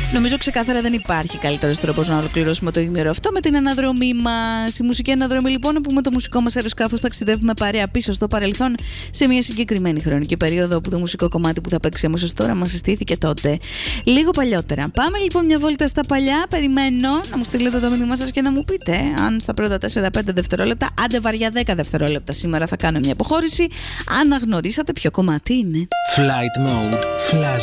Νομίζω ξεκάθαρα δεν υπάρχει καλύτερος τρόπος να ολοκληρώσουμε το ημέρο αυτό με την αναδρομή μας. Η μουσική αναδρομή, λοιπόν, όπου με το μουσικό μας αεροσκάφος ταξιδεύουμε παρέα πίσω στο παρελθόν σε μια συγκεκριμένη χρονική περίοδο, όπου το μουσικό κομμάτι που θα παίξει αμέσως τώρα μας συστήθηκε τότε, λίγο παλιότερα. Πάμε λοιπόν μια βόλτα στα παλιά. Περιμένω να μου στείλετε το μήνυμά σας και να μου πείτε αν στα πρώτα 4-5 δευτερόλεπτα, άντε βαριά 10 δευτερόλεπτα σήμερα, θα κάνω μια αποχώρηση, αναγνωρίσατε ποιο κομμάτι είναι. Flight Mode Flash.